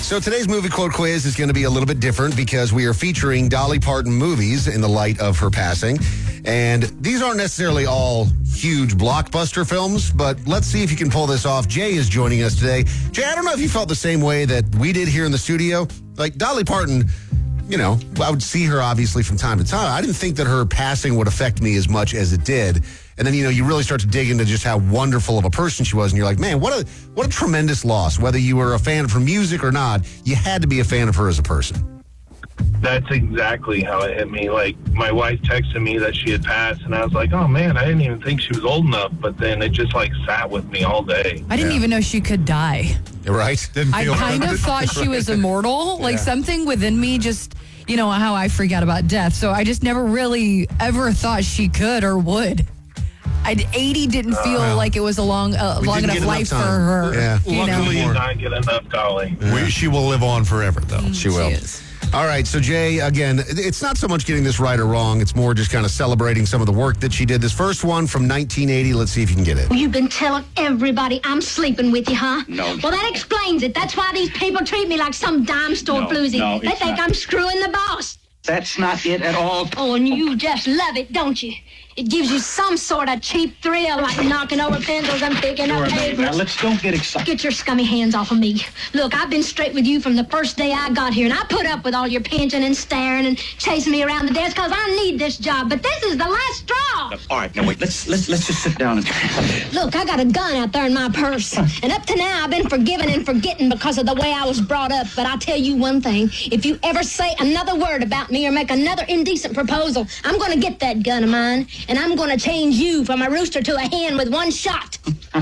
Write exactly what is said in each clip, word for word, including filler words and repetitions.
So today's movie quote quiz is going to be a little bit different because we are featuring Dolly Parton movies in the light of her passing. And these aren't necessarily all huge blockbuster films, but let's see if you can pull this off. Jay is joining us today. Jay, I don't know if you felt the same way that we did here in the studio. Like Dolly Parton, you know, I would see her obviously from time to time. I didn't think that her passing would affect me as much as it did. And then, you know, you really start to dig into just how wonderful of a person she was. And you're like, man, what a what a tremendous loss. Whether you were a fan of her music or not, you had to be a fan of her as a person. That's exactly how it hit me. Like, my wife texted me that she had passed, and I was like, oh, man, I didn't even think she was old enough. But then it just, like, sat with me all day. I didn't yeah. even know she could die. Right? Didn't I feel kind of thought she was immortal. Like, Yeah. something within me just, you know, how I freak out about death. So I just never really ever thought she could or would. I'd, eighty didn't feel Uh, like it was a long, uh, We long didn't enough get enough life for time. her. Yeah. You know? Luckily, More. did not get enough, Dolly. We, she will live on forever, though. She will. She is. All right, so Jay, again, it's not so much getting this right or wrong. It's more just kind of celebrating some of the work that she did. This first one from nineteen eighty, let's see if you can get it. You've been telling everybody I'm sleeping with you, huh? No. Well, that explains it. That's why these people treat me like some dime store No, floozy. no, they it's think not. I'm screwing the boss. That's not it at all. Oh, and you just love it, don't you? It gives you some sort of cheap thrill, like knocking over pencils and picking up Now, papers. let's don't get excited. Get your scummy hands off of me. Look, I've been straight with you from the first day I got here, and I put up with all your pinching and staring and chasing me around the desk because I need this job. But this is the last straw. All right, now wait. Let's let's let's just sit down and. Look, I got a gun out there in my purse. And up to now, I've been forgiven and forgetting because of the way I was brought up. But I'll tell you one thing. If you ever say another word about me or make another indecent proposal, I'm going to get that gun of mine, and I'm going to change you from a rooster to a hen with one shot.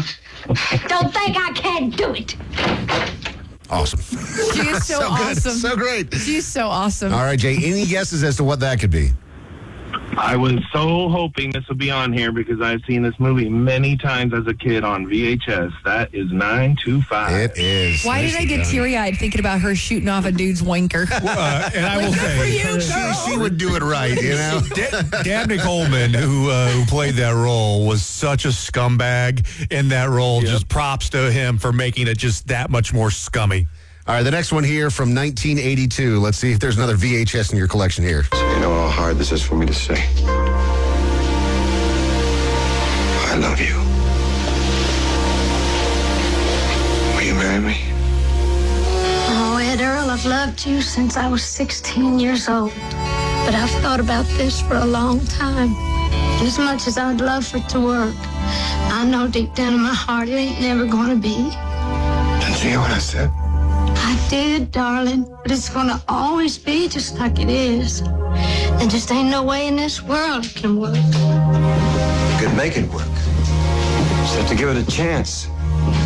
Don't think I can't do it. Awesome. She is so, So good. awesome. So great. She's so awesome. All right, Jay, any guesses as to what that could be? I was so hoping this would be on here because I've seen this movie many times as a kid on V H S. That is nine two five. It is. Why did I get teary-eyed thinking about her shooting off a dude's wanker? Uh, and I will Good for say, you, She, girl. she would do it right, you know? Da- Dabney Coleman, who uh, who played that role, was such a scumbag in that role. Just props to him for making it just that much more scummy. All right, the next one here from nineteen eighty-two. Let's see if there's another V H S in your collection here. You know how hard this is for me to say. I love you. Will you marry me? Oh, Ed Earl, I've loved you since I was sixteen years old. But I've thought about this for a long time. And as much as I'd love for it to work, I know deep down in my heart it ain't never gonna be. Didn't you hear what I said? I did, darling, but it's gonna always be just like it is. And just ain't no way in this world it can work. You could make it work. Just have to give it a chance.